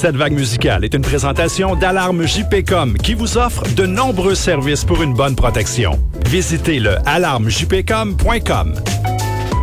Cette vague musicale est une présentation d'Alarme JPCom qui vous offre de nombreux services pour une bonne protection. Visitez le alarmejpcom.com.